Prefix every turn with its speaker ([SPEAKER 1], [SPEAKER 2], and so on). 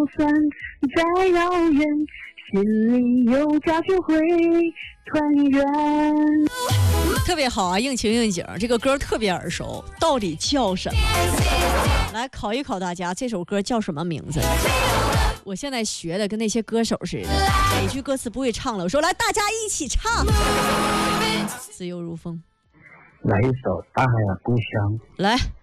[SPEAKER 1] 算再遥远，心里有家就会团圆。
[SPEAKER 2] 特别好啊，应情应景，这个歌特别耳熟，到底叫什么？来考一考大家，这首歌叫什么名字？我现在学的跟那些歌手似的，每句歌词不会唱了，我说来大家一起唱，自由如风。
[SPEAKER 1] 来一首《大海的故乡》。
[SPEAKER 2] 来。